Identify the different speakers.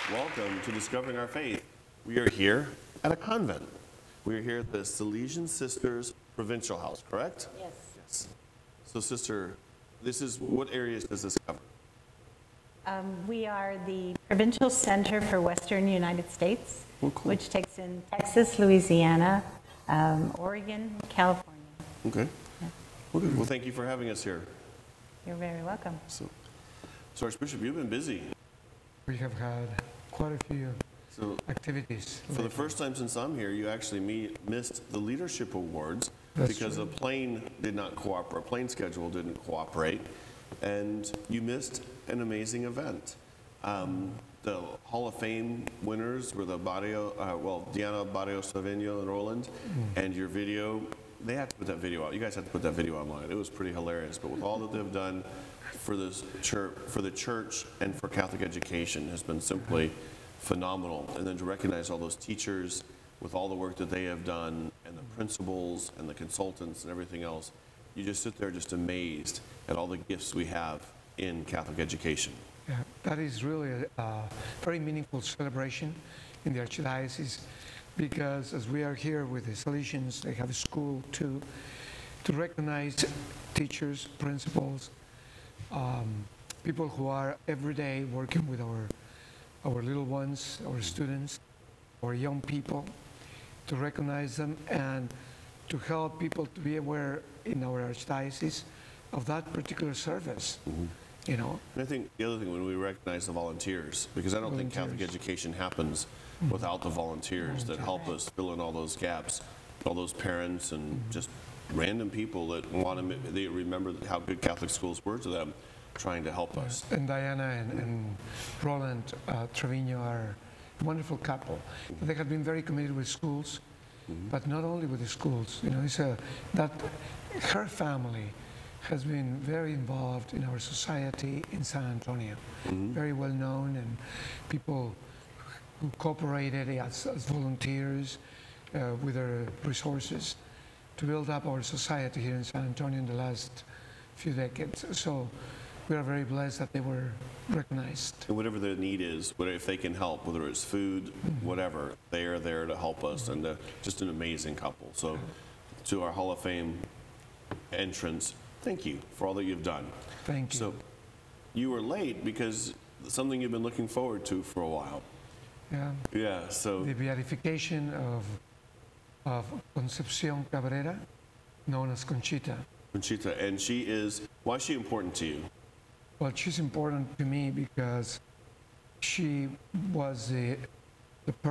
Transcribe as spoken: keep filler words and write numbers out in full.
Speaker 1: Welcome to Discovering Our Faith. We are here at a convent. We are here at the Salesian Sisters Provincial House, correct?
Speaker 2: Yes.
Speaker 1: Yes. So, sister, this is, what areas does this cover?
Speaker 2: Um, we are the Provincial Center for Western United States,
Speaker 1: Oh, cool.
Speaker 2: which takes in Texas, Louisiana, um, Oregon, California.
Speaker 1: Okay.
Speaker 2: Yeah.
Speaker 1: Well, good. Well, thank you for having us here.
Speaker 2: You're very welcome.
Speaker 1: So, so Archbishop, you've been busy.
Speaker 3: We have had quite a few
Speaker 1: So,
Speaker 3: activities.
Speaker 1: for the
Speaker 3: lately.
Speaker 1: first time since I'm here, you actually meet, missed the leadership awards
Speaker 3: That's
Speaker 1: because
Speaker 3: true.
Speaker 1: the plane did not cooperate, plane schedule didn't cooperate, and you missed an amazing event. Um, the Hall of Fame winners were the Barrio, uh, well, Diana Barrios Saveño and Roland,
Speaker 3: Mm.
Speaker 1: and your video, they had to put that video out. You guys had to put that video online. It was pretty hilarious, but with all that they've done for this church, for the church and for Catholic education has been simply phenomenal. And then to recognize all those teachers with all the work that they have done, and the principals and the consultants and everything else, you just sit there just amazed at all the gifts we have in Catholic education.
Speaker 3: Yeah, that is really a, a very meaningful celebration in the Archdiocese, because as we are here with the Salesians, they have a school too, to recognize teachers, principals, um, people who are every day working with our, our little ones, our students, our young people, to recognize them and to help people to be aware in our Archdiocese of that particular service. You know,
Speaker 1: And I think the other thing, when we recognize the volunteers, because I don't think Catholic
Speaker 3: Volunteers.
Speaker 1: education happens without the volunteers that help us fill in all those gaps, all those parents and just random people that want to, they remember how good Catholic schools were to them, trying to help us.
Speaker 3: and Diana and, and Roland uh, Trevino are a wonderful couple. They have been very committed with schools, but not only with the schools. You know, it's a, that her family has been very involved in our society in San Antonio, very well known, and people who cooperated as, as volunteers uh, with their resources to build up our society here in San Antonio in the last few decades. So we are very blessed that they were recognized.
Speaker 1: And whatever the need is, whether if they can help, whether it's food, whatever, they are there to help us, and uh, just an amazing couple. So, to our Hall of Fame entrance, thank you for all that you've done.
Speaker 3: Thank you.
Speaker 1: So, you were late because something you've been looking forward to for a while.
Speaker 3: Yeah.
Speaker 1: Yeah. So,
Speaker 3: The beatification of, of Concepcion Cabrera, known as Conchita.
Speaker 1: Conchita, and she is. Why is she important to you?
Speaker 3: Well, she's important to me because she was the, the